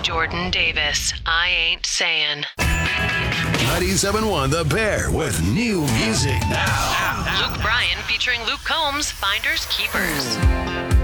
Jordan Davis. I ain't saying. 97.1 The Bear with new music now. Luke Bryan featuring Luke Combs, Finders Keepers.